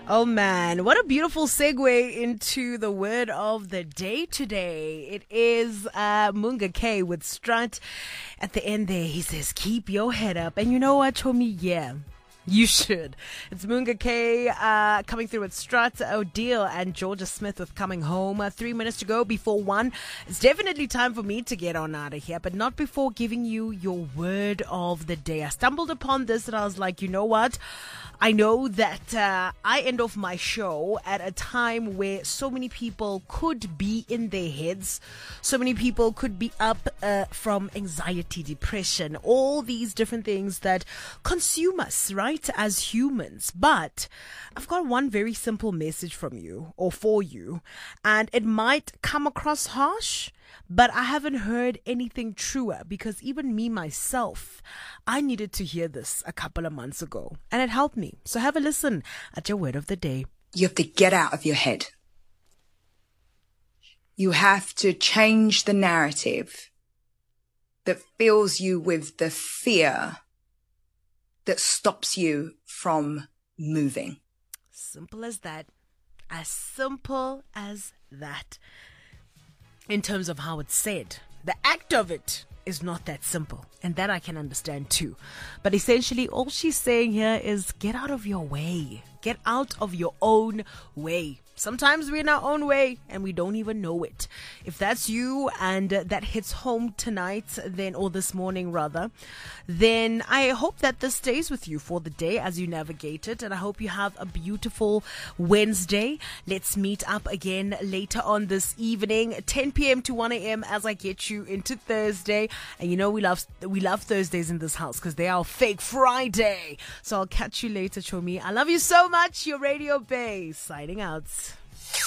Oh man, what a beautiful segue into the word of the day today. It is Munga K with Strut. At the end there, he says, keep your head up. And you know what, Chomi? Yeah. You should. It's Munga K coming through with Strut, O'Deal, and Georgia Smith with Coming Home. 3 minutes to go before 1. It's definitely time for me to get on out of here, but not before giving you your word of the day. I stumbled upon this and I was like, you know what? I know that I end off my show at a time where so many people could be in their heads. So many people could be up from anxiety, depression, all these different things that consume us, right, as humans. But I've got one very simple message from you or for you, and it might come across harsh, but I haven't heard anything truer, because even me myself, I needed to hear this a couple of months ago and it helped me. So have a listen at your word of the day. You have to get out of your head. You have to change the narrative that fills you with the fear that stops you from moving. Simple as that. As simple as that. In terms of how it's said, the act of it is not that simple, and that I can understand too. But essentially, all she's saying here is get out of your way. Get out of your own way. Sometimes we're in our own way and we don't even know it. If that's you and that hits home tonight, then, or this morning rather, then I hope that this stays with you for the day as you navigate it. And I hope you have a beautiful Wednesday. Let's meet up again later on this evening, 10 p.m. to 1 a.m. as I get you into Thursday. And you know, we love Thursdays in this house because they are fake Friday. So I'll catch you later, Chomi. I love you so much. Your Radio Bay signing out.